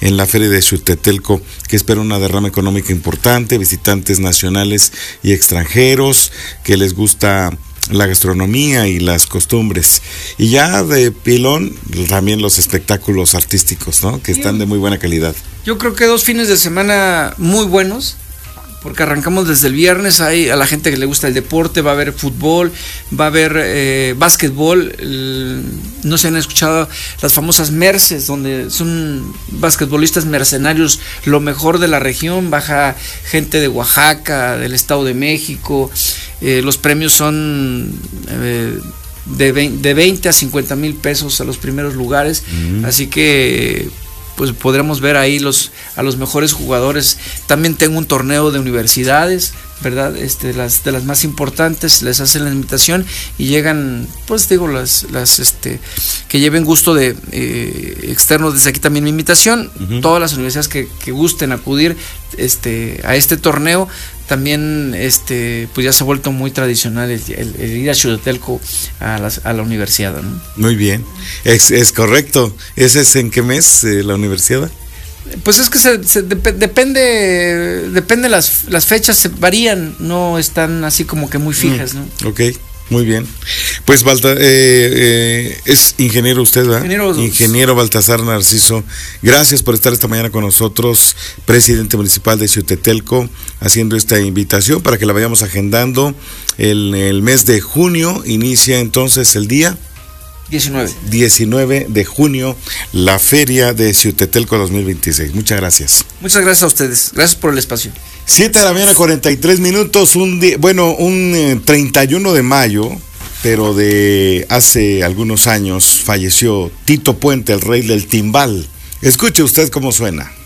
en la Feria de Xutetelco, que espera una derrama económica importante, visitantes nacionales y extranjeros que les gusta la gastronomía y las costumbres. Y ya de pilón, también los espectáculos artísticos, ¿no? Que están de muy buena calidad. Yo creo que 2 fines de semana muy buenos, porque arrancamos desde el viernes. Hay a la gente que le gusta el deporte, va a haber fútbol, va a haber básquetbol. No se han escuchado las famosas merces, donde son basquetbolistas mercenarios, lo mejor de la región. Baja gente de Oaxaca, del Estado de México. Los premios son de 20 a 50 mil pesos a los primeros lugares. Así que pues podremos ver ahí a los mejores jugadores. También tengo un torneo de universidades, ¿verdad? De las más importantes, les hacen la invitación y llegan, pues digo, las que lleven gusto de externos. Desde aquí también mi invitación, todas las universidades que gusten acudir a este torneo. También pues ya se ha vuelto muy tradicional el ir a Xutetelco a la universidad, ¿no? Muy bien, es correcto. ¿Ese es en qué mes la universidad? Pues es que depende las fechas, se varían, no están así como que muy fijas, ¿no? Ok, muy bien. Pues es ingeniero usted, ¿verdad? Ingeniero Baltasar Narciso, gracias por estar esta mañana con nosotros, presidente municipal de Xutetelco, haciendo esta invitación para que la vayamos agendando. El mes de junio inicia entonces el día 19 de junio, la Feria de Xutetelco 2026. Muchas gracias. Muchas gracias a ustedes. Gracias por el espacio. 7 de la mañana, 43 minutos. Un 31 de mayo, pero de hace algunos años, falleció Tito Puente, el rey del timbal. Escuche usted cómo suena.